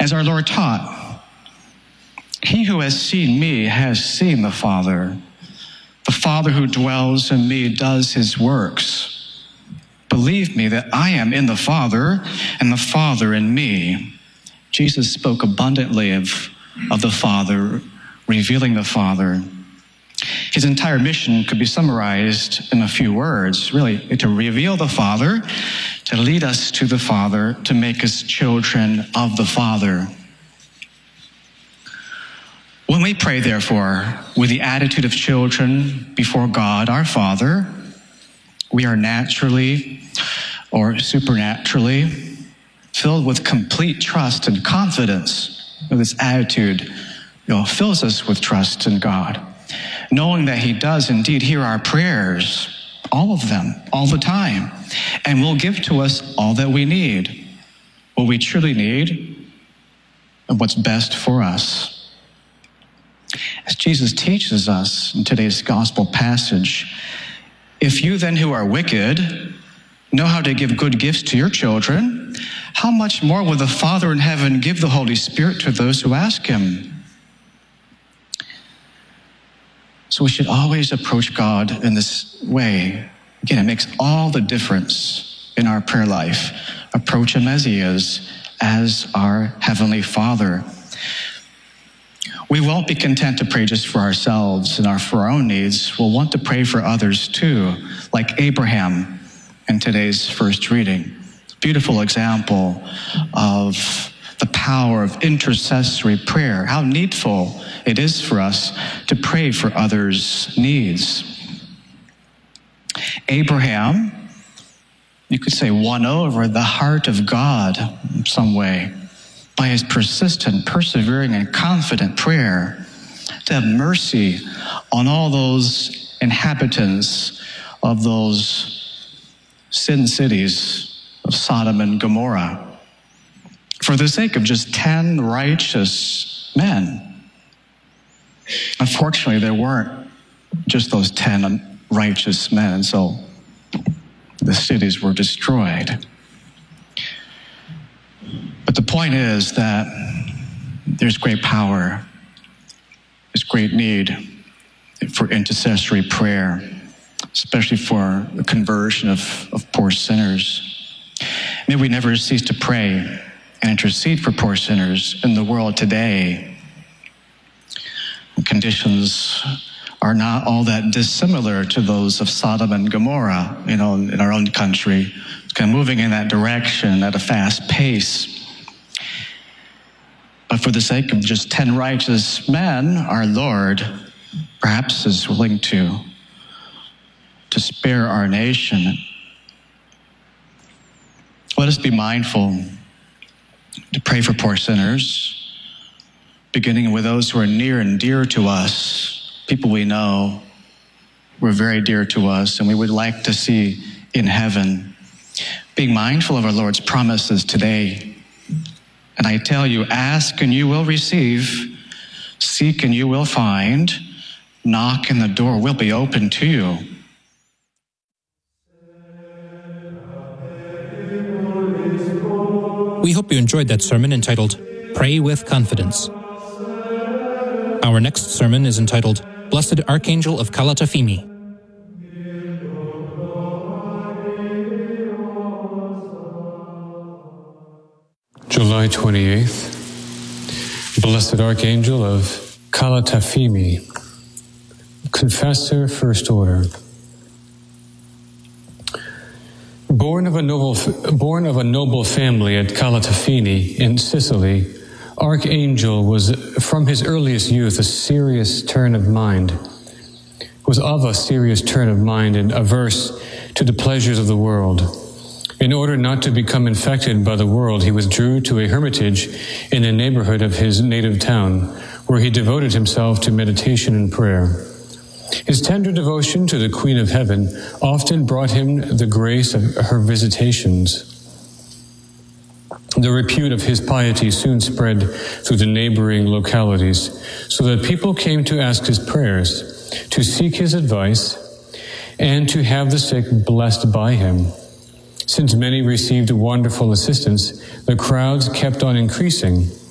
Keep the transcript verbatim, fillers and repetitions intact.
As our Lord taught, he who has seen me has seen the Father. The Father who dwells in me does his works. Believe me that I am in the Father and the Father in me. Jesus spoke abundantly of, of the Father, revealing the Father. His entire mission could be summarized in a few words, really, to reveal the Father, to lead us to the Father, to make us children of the Father. When we pray, therefore, with the attitude of children before God, our Father, we are naturally or supernaturally filled with complete trust and confidence. This attitude, you know, fills us with trust in God, knowing that he does indeed hear our prayers, all of them, all the time, and will give to us all that we need, what we truly need, and what's best for us. As Jesus teaches us in today's gospel passage, if you then who are wicked know how to give good gifts to your children, how much more will the Father in heaven give the Holy Spirit to those who ask him? So we should always approach God in this way. Again, it makes all the difference in our prayer life. Approach him as he is, as our Heavenly Father. We won't be content to pray just for ourselves and our, for our own needs. We'll want to pray for others too, like Abraham in today's first reading. Beautiful example of the power of intercessory prayer, how needful it is for us to pray for others' needs. Abraham, you could say, won over the heart of God in some way by his persistent, persevering, and confident prayer to have mercy on all those inhabitants of those sin cities of Sodom and Gomorrah for the sake of just ten righteous men. Unfortunately, there weren't just those ten righteous men, and so the cities were destroyed. But the point is that there's great power, there's great need for intercessory prayer, especially for the conversion of, of poor sinners. May we never cease to pray and intercede for poor sinners in the world today. Conditions are not all that dissimilar to those of Sodom and Gomorrah, you know, in our own country. It's kind of moving in that direction at a fast pace. But for the sake of just ten righteous men, our Lord perhaps is willing to, to spare our nation. Let us be mindful to pray for poor sinners, beginning with those who are near and dear to us, people we know who are very dear to us and we would like to see in heaven. Being mindful of our Lord's promises today. And I tell you, ask and you will receive, seek and you will find, knock and the door will be open to you. We hope you enjoyed that sermon entitled, Pray with Confidence. Our next sermon is entitled, Blessed Archangel of Calatafimi. July twenty-eighth, Blessed Archangel of Calatafimi, Confessor, First Order. Born of a noble, born of a noble family at Calatafimi in Sicily, Archangel was, from his earliest youth, a serious turn of mind, was of a serious turn of mind and averse to the pleasures of the world. In order not to become infected by the world, he withdrew to a hermitage in the neighborhood of his native town, where he devoted himself to meditation and prayer. His tender devotion to the Queen of Heaven often brought him the grace of her visitations. The repute of his piety soon spread through the neighboring localities, so that people came to ask his prayers, to seek his advice, and to have the sick blessed by him. Since many received wonderful assistance, the crowds kept on increasing.